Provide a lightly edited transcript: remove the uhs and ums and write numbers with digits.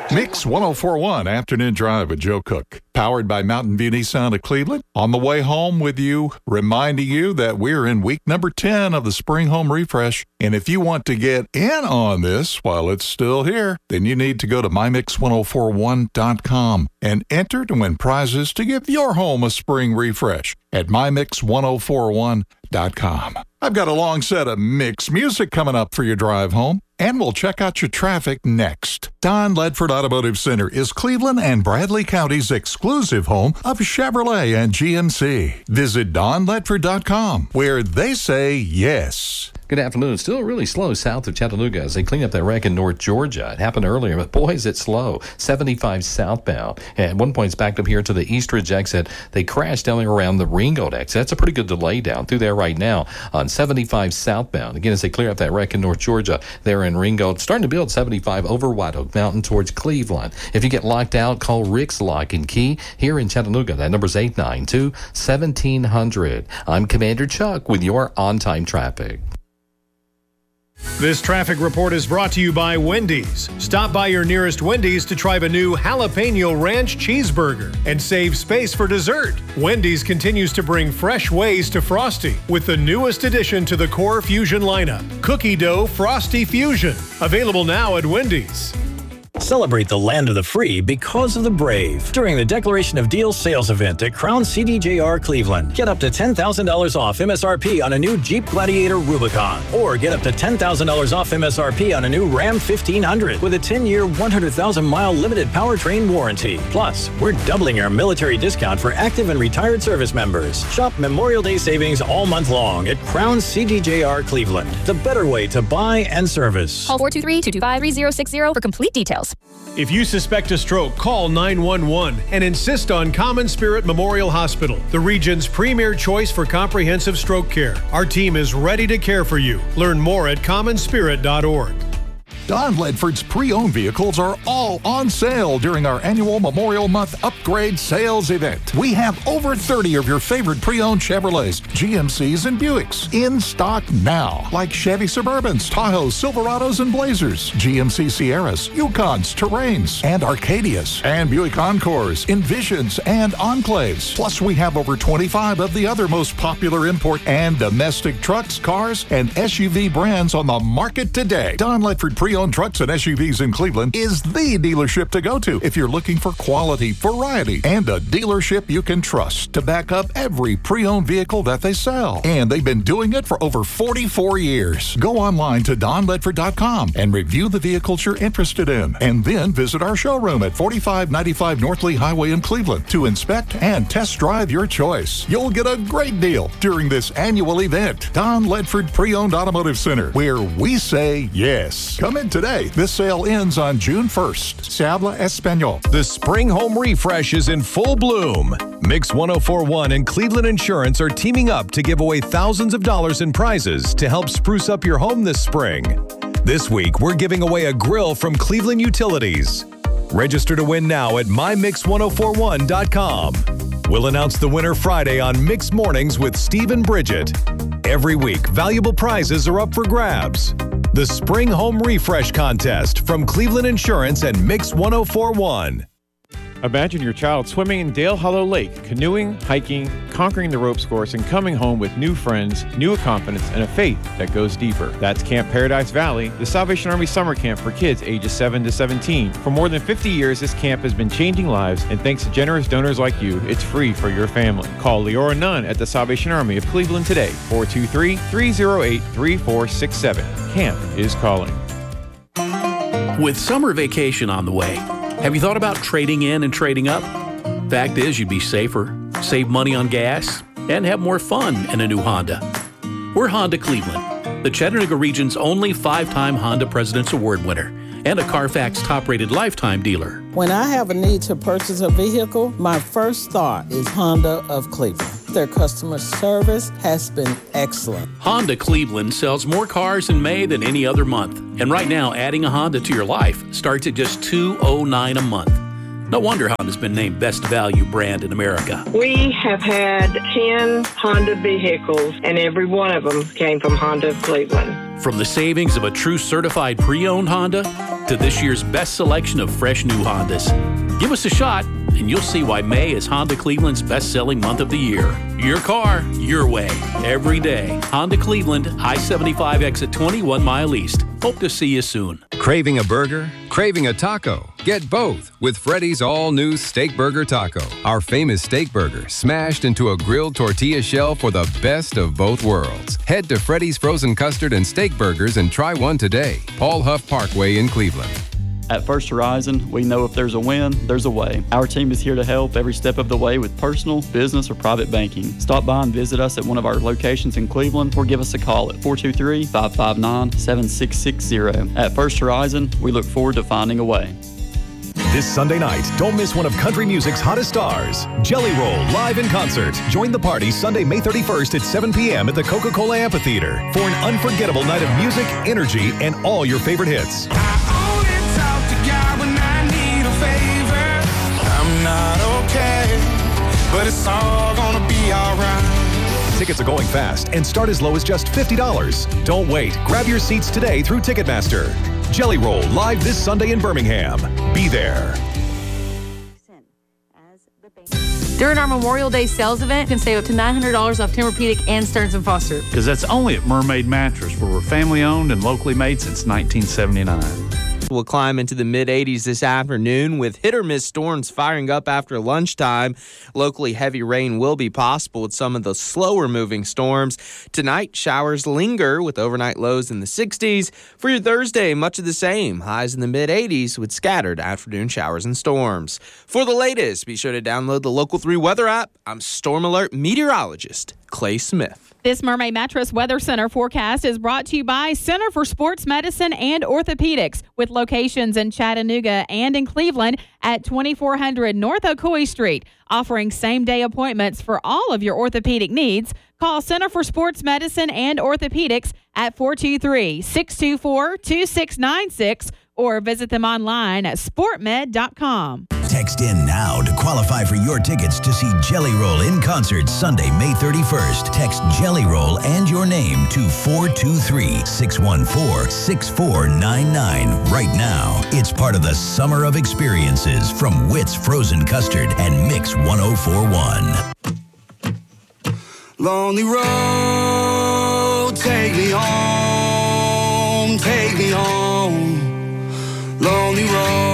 Mix 1041 Afternoon Drive with Joe Cook. Powered by Mountain View Nissan of Cleveland. On the way home with you, reminding you that we're in week number 10 of the Spring Home Refresh. And if you want to get in on this while it's still here, then you need to go to mymix1041.com and enter to win prizes to give your home a spring refresh at mymix1041.com. I've got a long set of mix music coming up for your drive home. And we'll check out your traffic next. Don Ledford Automotive Center is Cleveland and Bradley County's exclusive home of Chevrolet and GMC. Visit donledford.com, where they say yes. Good afternoon. It's still really slow south of Chattanooga as they clean up that wreck in North Georgia. It happened earlier, but boy, is it slow. 75 southbound. And at one point, it's backed up here to the Eastridge exit. They crashed down there around the Ringgold exit. That's a pretty good delay down through there right now on 75 southbound. Again, as they clear up that wreck in North Georgia, they're in Ringgold. Starting to build 75 over White Oak Mountain towards Cleveland. If you get locked out, call Rick's Lock and Key here in Chattanooga. That number's 892-1700. I'm Commander Chuck with your on-time traffic. This traffic report is brought to you by Wendy's. Stop by your nearest Wendy's to try the new Jalapeno Ranch Cheeseburger and save space for dessert. Wendy's continues to bring fresh ways to Frosty with the newest addition to the Core Fusion lineup, Cookie Dough Frosty Fusion. Available now at Wendy's. Celebrate the land of the free because of the brave during the Declaration of Deals sales event at Crown CDJR Cleveland. Get up to $10,000 off MSRP on a new Jeep Gladiator Rubicon, or get up to $10,000 off MSRP on a new Ram 1500 with a 10-year, 100,000-mile limited powertrain warranty. Plus, we're doubling our military discount for active and retired service members. Shop Memorial Day savings all month long at Crown CDJR Cleveland. The better way to buy and service. Call 423-225-3060 for complete details. If you suspect a stroke, call 911 and insist on Common Spirit Memorial Hospital, the region's premier choice for comprehensive stroke care. Our team is ready to care for you. Learn more at commonspirit.org. Don Ledford's pre-owned vehicles are all on sale during our annual Memorial Month Upgrade Sales event. We have over 30 of your favorite pre-owned Chevrolets, GMCs, and Buicks in stock now, like Chevy Suburbans, Tahoes, Silverados, and Blazers, GMC Sierras, Yukons, Terrains, and Arcadias, and Buick Encores, Envisions, and Enclaves. Plus, we have over 25 of the other most popular import and domestic trucks, cars, and SUV brands on the market today. Don Ledford Pre-Owned Trucks and SUVs in Cleveland is the dealership to go to if you're looking for quality, variety, and a dealership you can trust to back up every pre-owned vehicle that they sell. And they've been doing it for over 44 years. Go online to donledford.com and review the vehicles you're interested in, and then visit our showroom at 4595 North Lee Highway in Cleveland to inspect and test drive your choice. You'll get a great deal during this annual event. Don Ledford Pre-Owned Automotive Center, where we say yes. Come in today. This sale ends on June 1st. Se habla español. The Spring Home Refresh is in full bloom. Mix 1041 and Cleveland Insurance are teaming up to give away thousands of dollars in prizes to help spruce up your home this spring. This week, we're giving away a grill from Cleveland Utilities. Register to win now at mymix1041.com. We'll announce the winner Friday on Mix Mornings with Steve and Bridget. Every week, valuable prizes are up for grabs. The Spring Home Refresh Contest from Cleveland Insurance and Mix 1041. Imagine your child swimming in Dale Hollow Lake, canoeing, hiking, conquering the ropes course, and coming home with new friends, new confidence, and a faith that goes deeper. That's Camp Paradise Valley, the Salvation Army summer camp for kids ages 7 to 17. For more than 50 years, this camp has been changing lives, and thanks to generous donors like you, it's free for your family. Call Leora Nunn at the Salvation Army of Cleveland today, 423-308-3467. Camp is calling. With summer vacation on the way, have you thought about trading in and trading up? Fact is, you'd be safer, save money on gas, and have more fun in a new Honda. We're Honda Cleveland, the Chattanooga region's only 5-time Honda President's Award winner and a Carfax top-rated lifetime dealer. When I have a need to purchase a vehicle, my first thought is Honda of Cleveland. Their customer service has been excellent. Honda Cleveland sells more cars in May than any other month. And right now, adding a Honda to your life starts at just $209 a month. No wonder Honda's been named Best Value Brand in America. We have had 10 Honda vehicles, and every one of them came from Honda of Cleveland. From the savings of a true certified pre-owned Honda to this year's best selection of fresh new Hondas. Give us a shot, and you'll see why May is Honda Cleveland's best-selling month of the year. Your car, your way, every day. Honda Cleveland, I-75 exit 20, 1 mile east. Hope to see you soon. Craving a burger? Craving a taco? Get both with Freddy's all-new Steak Burger Taco. Our famous steak burger smashed into a grilled tortilla shell for the best of both worlds. Head to Freddy's Frozen Custard and Steak Burgers and try one today. Paul Huff Parkway in Cleveland. At First Horizon, we know if there's a win, there's a way. Our team is here to help every step of the way with personal, business, or private banking. Stop by and visit us at one of our locations in Cleveland or give us a call at 423-559-7660. At First Horizon, we look forward to finding a way. This Sunday night, don't miss one of country music's hottest stars, Jelly Roll, live in concert. Join the party Sunday, May 31st at 7 p.m. at the Coca-Cola Amphitheater for an unforgettable night of music, energy, and all your favorite hits. Not okay, but it's all gonna be alright. Tickets are going fast and start as low as just $50. Don't wait. Grab your seats today through Ticketmaster. Jelly Roll live this Sunday in Birmingham. Be there. During our Memorial Day sales event, you can save up to $900 off Tempur-Pedic and Stearns & Foster. Because that's only at Mermaid Mattress, where we're family owned and locally made since 1979. Will climb into the mid-80s this afternoon with hit-or-miss storms firing up after lunchtime. Locally, heavy rain will be possible with some of the slower-moving storms. Tonight, showers linger with overnight lows in the 60s. For your Thursday, much of the same. Highs in the mid-80s with scattered afternoon showers and storms. For the latest, be sure to download the Local 3 weather app. I'm Storm Alert meteorologist Clay Smith. This Mermaid Mattress Weather Center forecast is brought to you by Center for Sports Medicine and Orthopedics, with locations in Chattanooga and in Cleveland at 2400 North Ocoee Street, offering same-day appointments for all of your orthopedic needs. Call Center for Sports Medicine and Orthopedics at 423-624-2696 or visit them online at sportmed.com. Text in now to qualify for your tickets to see Jelly Roll in concert Sunday, May 31st. Text Jelly Roll and your name to 423-614-6499 right now. It's part of the Summer of Experiences from Witt's Frozen Custard and Mix 1041. Lonely road, take me home, take me home. Lonely road.